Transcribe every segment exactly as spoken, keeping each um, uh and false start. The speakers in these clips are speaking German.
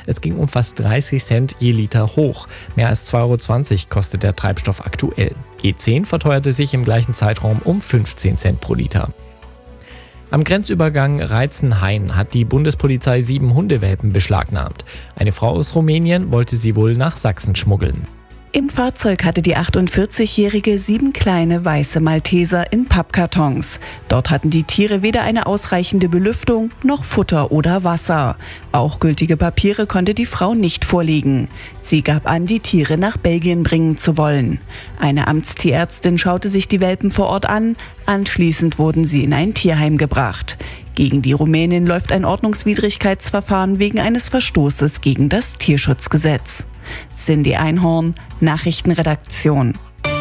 Es ging um fast dreißig Cent je Liter hoch. Mehr als zwei Euro zwanzig kostet der Treibstoff aktuell. E zehn verteuerte sich im gleichen Zeitraum um fünfzehn Cent pro Liter. Am Grenzübergang Reizen-Hain hat die Bundespolizei sieben Hundewelpen beschlagnahmt. Eine Frau aus Rumänien wollte sie wohl nach Sachsen schmuggeln. Im Fahrzeug hatte die achtundvierzigjährige sieben kleine weiße Malteser in Pappkartons. Dort hatten die Tiere weder eine ausreichende Belüftung noch Futter oder Wasser. Auch gültige Papiere konnte die Frau nicht vorlegen. Sie gab an, die Tiere nach Belgien bringen zu wollen. Eine Amtstierärztin schaute sich die Welpen vor Ort an. Anschließend wurden sie in ein Tierheim gebracht. Gegen die Rumänin läuft ein Ordnungswidrigkeitsverfahren wegen eines Verstoßes gegen das Tierschutzgesetz. Cindy Einhorn, Nachrichtenredaktion.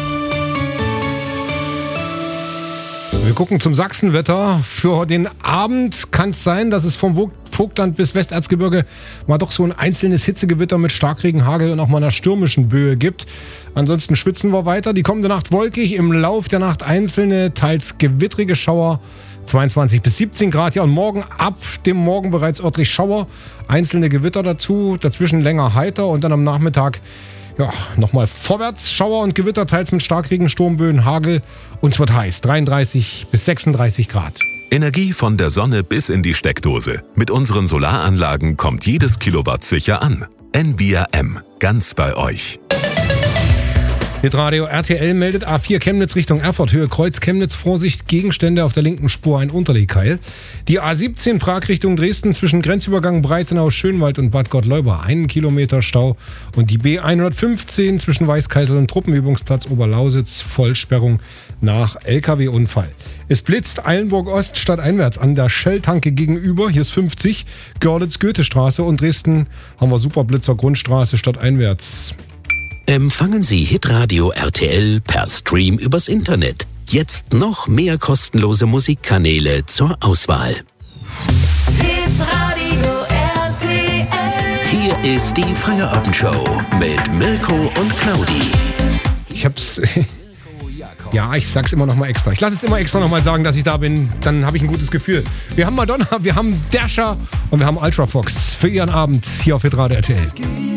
Wir gucken zum Sachsenwetter. Für den Abend kann es sein, dass es vom Vogtland bis Westerzgebirge mal doch so ein einzelnes Hitzegewitter mit Starkregen, Hagel und auch mal einer stürmischen Böe gibt. Ansonsten schwitzen wir weiter. Die kommende Nacht wolkig, im Lauf der Nacht einzelne, teils gewittrige Schauer. zweiundzwanzig bis siebzehn Grad, ja, und morgen ab dem Morgen bereits örtlich Schauer, einzelne Gewitter dazu, dazwischen länger heiter und dann am Nachmittag, ja, nochmal vorwärts Schauer und Gewitter, teils mit Starkregen, Sturmböen, Hagel und es wird heiß, dreiunddreißig bis sechsunddreißig Grad. Energie von der Sonne bis in die Steckdose. Mit unseren Solaranlagen kommt jedes Kilowatt sicher an. N V R M, ganz bei euch. Hitradio R T L meldet A vier Chemnitz Richtung Erfurt, Höhe Kreuz Chemnitz, Vorsicht, Gegenstände auf der linken Spur, ein Unterlegkeil. Die A siebzehn Prag Richtung Dresden zwischen Grenzübergang Breitenau, Schönwald und Bad Gottleuba, einen Kilometer Stau. Und die B hundertfünfzehn zwischen Weißkaisel und Truppenübungsplatz Oberlausitz, Vollsperrung nach L K W-Unfall. Es blitzt Eilenburg Ost stadteinwärts an der Shell-Tanke gegenüber, hier ist fünfzig, Görlitz-Goethestraße und Dresden haben wir Superblitzer Grundstraße stadteinwärts. Empfangen Sie Hitradio R T L per Stream übers Internet. Jetzt noch mehr kostenlose Musikkanäle zur Auswahl. Hitradio R T L. Hier ist die Feierabendshow mit Mirko und Claudi. Ich hab's... Ja, ich sag's immer noch mal extra. Ich lasse es immer extra noch mal sagen, dass ich da bin. Dann habe ich ein gutes Gefühl. Wir haben Madonna, wir haben Dasher und wir haben Ultrafox für Ihren Abend hier auf Hitradio R T L.